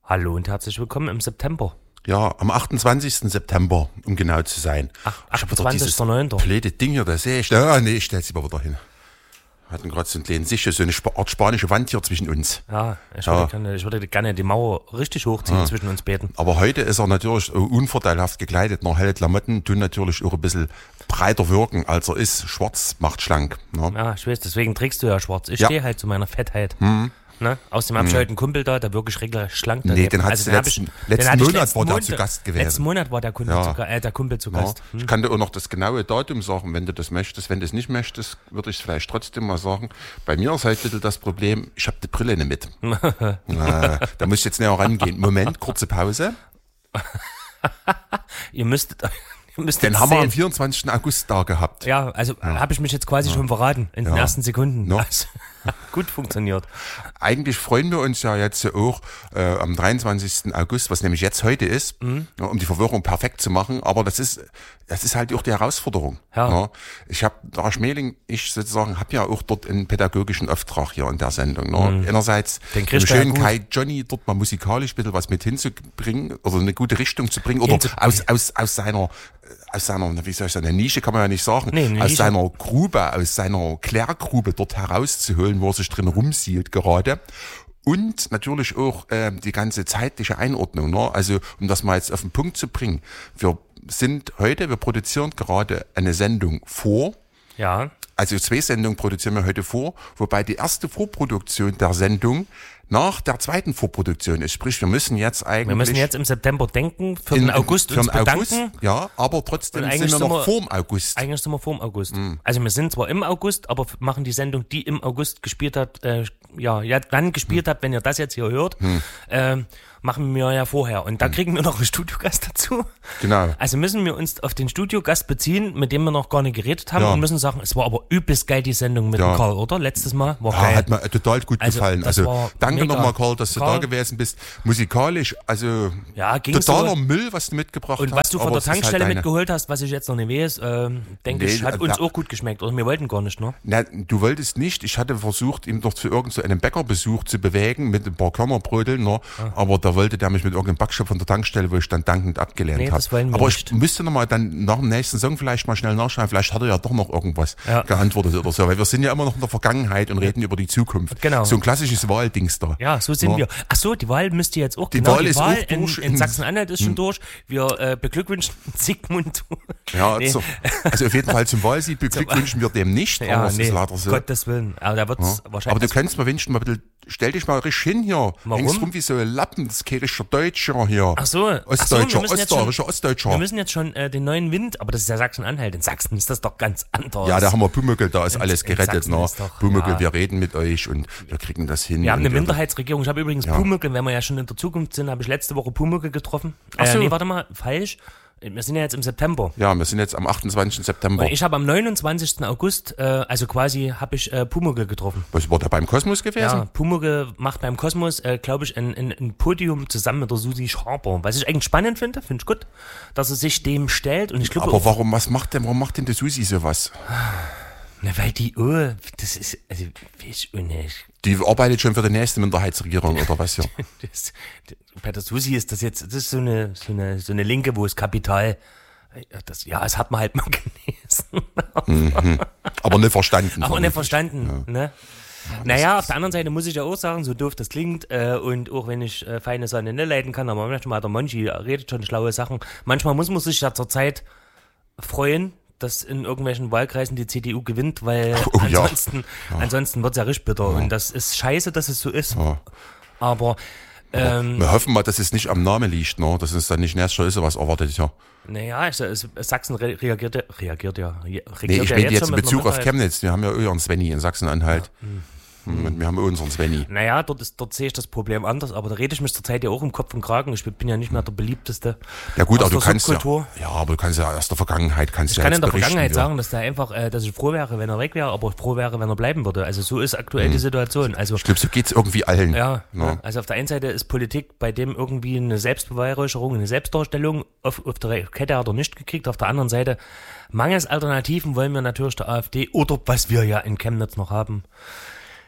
Hallo und herzlich willkommen im September. Ja, am 28. September, um genau zu sein. Ich habe wieder dieses blöde Ding hier, das sehe ich. Ja, nee, ich stell's lieber wieder hin. Wir hatten gerade so einen kleinen Sicher, so eine Art spanische Wand hier zwischen uns. Ja, ich würde gerne die Mauer richtig hochziehen zwischen uns beiden. Aber heute ist er natürlich unvorteilhaft gekleidet. Noch helle Klamotten tun natürlich auch ein bisschen breiter wirken, als er ist. Schwarz macht schlank. Ne? Ja, ich weiß, deswegen trägst du ja schwarz. Ich stehe halt zu meiner Fettheit. Ne? Außerdem habe ich heute einen Kumpel da, der wirklich regelrecht schlank ist. Nee, den hat also letzten Monat war der zu Gast gewesen. Letzten Monat war der Kumpel zu Gast. Ich kann dir auch noch das genaue Datum sagen, wenn du das möchtest. Wenn du es nicht möchtest, würde ich es vielleicht trotzdem mal sagen. Bei mir ist halt bitte das Problem, ich habe die Brille nicht mit. Da muss ich jetzt näher rangehen. Moment, kurze Pause. Ihr müsstet den haben wir am 24. August da gehabt. Ja, also habe ich mich jetzt quasi schon verraten in den ersten Sekunden. No. Also, gut funktioniert. Eigentlich freuen wir uns ja jetzt auch am 23. August, was nämlich jetzt heute ist, um die Verwirrung perfekt zu machen. Aber das ist halt auch die Herausforderung. Ja. Ich habe, Dara Schmeling, habe ja auch dort einen pädagogischen Auftrag hier in der Sendung. Einerseits den schönen Kai Johnny dort mal musikalisch ein bisschen was mit hinzubringen, also eine gute Richtung zu bringen, oder aus seiner, wie soll ich sagen, eine Nische kann man ja nicht sagen, aus seiner Grube, aus seiner Klärgrube dort herauszuholen, wo er sich drin rumsieht gerade. Und natürlich auch die ganze zeitliche Einordnung. Ne? Also, um das mal jetzt auf den Punkt zu bringen. Wir produzieren gerade eine Sendung vor. Ja. Also 2 Sendungen produzieren wir heute vor, wobei die erste Vorproduktion der Sendung nach der zweiten Vorproduktion ist. Sprich, wir müssen jetzt im September denken, für den August uns bedanken. August, ja, aber trotzdem sind wir noch vorm August. Eigentlich sind wir vorm August. Also wir sind zwar im August, aber machen die Sendung, die im August gespielt hat, dann gespielt hat, wenn ihr das jetzt hier hört, machen wir ja vorher. Und da kriegen wir noch einen Studiogast dazu. Genau. Also müssen wir uns auf den Studiogast beziehen, mit dem wir noch gar nicht geredet haben und müssen sagen, es war aber übelst geil, die Sendung mit dem Karl, oder? Letztes Mal war geil. Hat mir total gut gefallen. Also danke nochmal, Karl, dass du da gewesen bist. Musikalisch, also totaler Müll, was du mitgebracht hast. Und was du von der Tankstelle mitgeholt hast, was ich jetzt noch nicht weiß, denke ich, hat uns auch gut geschmeckt. Oder wir wollten gar nicht, ne? Na, du wolltest nicht. Ich hatte versucht, ihn doch zu irgendeinem Bäckerbesuch zu bewegen mit ein paar Körnerbröteln, ne? Aber da wollte der mich mit irgendeinem Backshop von der Tankstelle, wo ich dann dankend abgelehnt habe. Aber ich müsste nochmal dann nach dem nächsten Song vielleicht mal schnell nachschauen, vielleicht hat er ja doch noch irgendwas geantwortet oder so, weil wir sind ja immer noch in der Vergangenheit und reden über die Zukunft. Genau. So ein klassisches Wahldings da. Ja, so sind wir. Ach so, die Wahl müsste jetzt auch, die Wahl ist auch durch. In Sachsen-Anhalt ist schon durch. Wir beglückwünschen Sigmund. Ja, also auf jeden Fall zum Wahlsieg beglückwünschen wir dem nicht, aber es ist leider so. Gottes Willen. Aber da wird's wahrscheinlich. Aber du kannst mir wünschen, mal bitte, stell dich mal richtig hin hier. Warum? Hängst rum wie so ein Lappen, das kerischer Deutscher hier. Ach so. Ostdeutscher. Wir müssen jetzt schon den neuen Wind, aber das ist ja Sachsen-Anhalt. In Sachsen ist das doch ganz anders. Ja, da haben wir Pumuckl, da ist alles gerettet. Pumuckl, wir reden mit euch und wir kriegen das hin. Wir haben eine Minderheitsregierung. Ich habe übrigens Pumuckl, wenn wir ja schon in der Zukunft sind, habe ich letzte Woche Pumuckl getroffen. Ach so. Nee, warte mal, falsch. Wir sind ja jetzt im September. Ja, wir sind jetzt am 28. September. Und ich habe am 29. August, also quasi, habe ich Pumuckl getroffen. Was war der beim Kosmos gewesen? Ja, Pumuckl macht beim Kosmos, glaube ich, ein Podium zusammen mit der Susi Schaber. Was ich eigentlich spannend finde ich gut, dass er sich dem stellt. Und ich glaube, aber warum macht denn die Susi sowas? Na, weil das ist, also, weiß ich nicht. Die arbeitet schon für die nächste Minderheitsregierung, oder was ja? Bei der Susi ist das ist so eine Linke, wo es Kapital, das hat man halt mal gelesen. Aber nicht verstanden. Ne? Naja, auf der anderen Seite muss ich ja auch sagen, so doof das klingt, und auch wenn ich feine Sonne nicht leiden kann, aber manchmal der Monchi redet schon schlaue Sachen. Manchmal muss man sich ja zur Zeit freuen, dass in irgendwelchen Wahlkreisen die CDU gewinnt, weil ansonsten wird's ja richtig bitter. Ja. Und das ist scheiße, dass es so ist. Ja. Aber wir hoffen mal, dass es nicht am Namen liegt, ne? Dass es dann nicht nächstes Jahr ist, was erwartet, ja. Naja, Sachsen reagiert ja. Nee, ich meine jetzt in Bezug auf Chemnitz. Wir haben ja ihren Svenny in Sachsen-Anhalt. Ja. Und wir haben unseren Svenny. Naja, dort sehe ich das Problem anders, aber da rede ich mich zurzeit ja auch im Kopf und Kragen. Ich bin ja nicht mehr der beliebteste. Ja gut, aber du kannst ja aus der Vergangenheit ich kann in der Vergangenheit sagen, dass dass ich froh wäre, wenn er weg wäre, aber froh wäre, wenn er bleiben würde. Also so ist aktuell die Situation. Also ich glaube, so geht's irgendwie allen. Ja. Also auf der einen Seite ist Politik bei dem irgendwie eine Selbstbeweihräucherung, eine Selbstdarstellung. Auf der Kette hat er nicht gekriegt. Auf der anderen Seite mangels Alternativen wollen wir natürlich der AfD oder was wir ja in Chemnitz noch haben,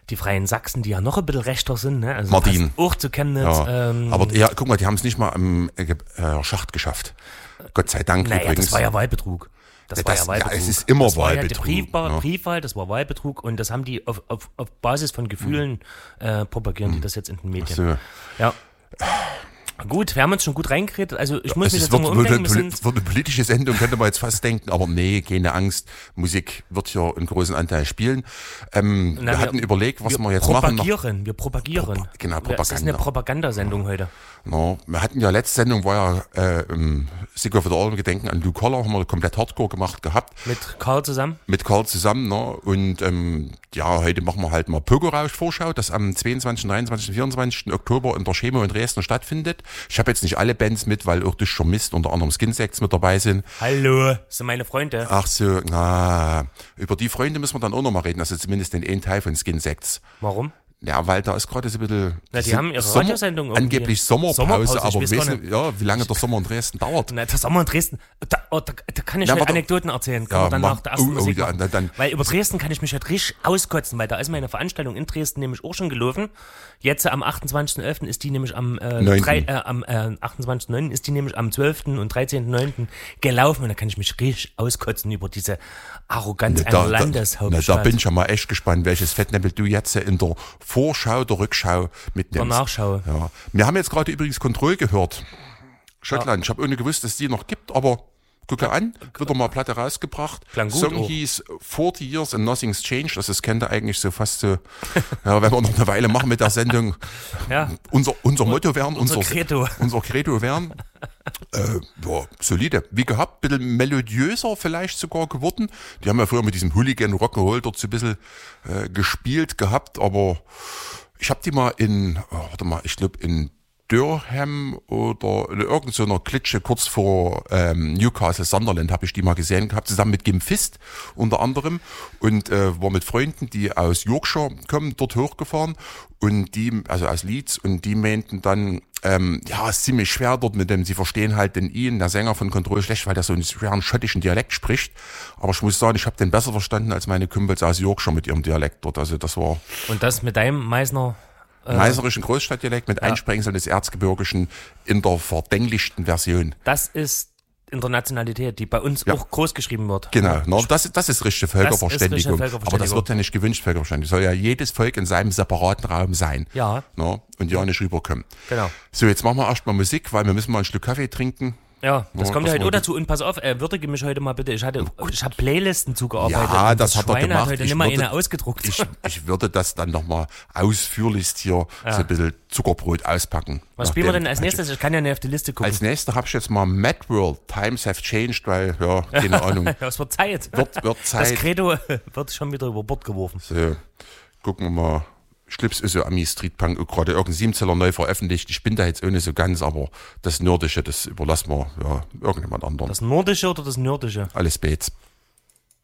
die Freien Sachsen, die ja noch ein bisschen rechter sind, ne? Also Martin. Auch zu Chemnitz. Ja. Aber guck mal, die haben es nicht mal am Schacht geschafft. Gott sei Dank übrigens. Das war ja Wahlbetrug. Das war ja Wahlbetrug. Ja, es ist immer das Wahlbetrug. War ja Briefwahl, das war Wahlbetrug und das haben die auf Basis von Gefühlen propagieren die das jetzt in den Medien. So. Ja. Gut, wir haben uns schon gut reingeredet. Also ich muss mich jetzt nochmal umdenken. Wird eine politische Sendung, könnte man jetzt fast denken, aber nee, keine Angst. Musik wird hier einen großen Anteil spielen. Wir hatten überlegt, was wir jetzt machen. Wir propagieren. Genau, Propaganda. Das ist eine Propagandasendung heute. No, wir hatten ja letzte Sendung, war ja Sigur für alle Gedenken an Lou Koller, haben wir komplett Hardcore gemacht gehabt. Mit Karl zusammen? Mit Karl zusammen, ne? Und heute machen wir halt mal Pogo-Rausch-Vorschau, das am 22., 23., 24. Oktober in der Chemo in Dresden stattfindet. Ich habe jetzt nicht alle Bands mit, weil auch Dusch Mist, unter anderem Skinsex mit dabei sind. Hallo, das sind meine Freunde. Ach so, über die Freunde müssen wir dann auch noch mal reden, also zumindest den einen Teil von Skinsex. Warum? Ja, weil da ist gerade so ein bisschen... Die haben ihre Radiosendung irgendwie. Angeblich Sommerpause, aber wir wissen ja, wie lange der Sommer in Dresden dauert. Na, der Sommer in Dresden, da kann ich Anekdoten erzählen. Kann man danach der ersten Musik machen. Weil über Dresden kann ich mich halt richtig auskotzen, weil da ist meine Veranstaltung in Dresden nämlich auch schon gelaufen. Jetzt am 28.11. ist die nämlich am 28.09. ist die nämlich am 12. und 13.09. gelaufen und da kann ich mich richtig auskotzen über diese Arroganz einer Landeshauptstadt. Da bin ich ja mal echt gespannt, welches Fettnäppel du jetzt in der Vorschau, der Rückschau mitnimmst. Der Nachschau. Ja. Wir haben jetzt gerade übrigens Control gehört. Schottland. Ja. Ich habe ohne gewusst, dass es die noch gibt, aber gucke an, wieder mal Platte rausgebracht. Song hieß 40 Years and Nothing's Changed. Das kennt ihr eigentlich so fast so, ja, wenn wir noch eine Weile machen mit der Sendung. Ja. Unser Motto wären, unser Credo wären. Solide. Wie gehabt, ein bisschen melodiöser vielleicht sogar geworden. Die haben ja früher mit diesem Hooligan Rock'n'Roll dort so ein bisschen gespielt gehabt, aber ich habe die mal in Durham oder in irgendeiner Klitsche kurz vor Newcastle Sunderland habe ich die mal gesehen gehabt, zusammen mit Gim Fist unter anderem und war mit Freunden, die aus Yorkshire kommen, dort hochgefahren und die, also aus Leeds, und die meinten dann, ist ziemlich schwer dort mit dem, sie verstehen halt den Ian, der Sänger von Control, schlecht, weil der so einen schweren schottischen Dialekt spricht, aber ich muss sagen, ich habe den besser verstanden als meine Kumpels aus Yorkshire mit ihrem Dialekt dort, also das war... Und das mit deinem meißnerischen Großstadtdialekt mit Einsprengseln des Erzgebirgischen in der verdänglichten Version. Das ist Internationalität, die bei uns auch groß geschrieben wird. Genau, das ist richtige Völkerverständigung. Aber das wird ja nicht gewünscht, Völkerverständigung. Soll ja jedes Volk in seinem separaten Raum sein. Ja. Und ja nicht rüberkommen. Genau. So, jetzt machen wir erstmal Musik, weil wir müssen mal einen Schluck Kaffee trinken. Ja, das kommt ja heute auch dazu. Und pass auf, würdige mich heute mal bitte. Ich habe Playlisten zugearbeitet. Ja, das hat er Schwein gemacht. Hat heute nicht mal eine ausgedruckt. Ich würde das dann nochmal ausführlichst hier so ein bisschen Zuckerbrot auspacken. Was spielen wir denn als nächstes? Ich kann ja nicht auf die Liste gucken. Als nächstes habe ich jetzt mal Mad World, Times Have Changed, weil, keine Ahnung. Ja, es wird Zeit. Wird Zeit. Das Credo wird schon wieder über Bord geworfen. So, gucken wir mal. Schlips ist ja Ami Street Punk, gerade irgendein 7-Zeller neu veröffentlicht. Ich bin da jetzt auch nicht so ganz, aber das Nordische, das überlassen wir irgendjemand anderem. Das Nordische oder das Nordische? Alles Bates.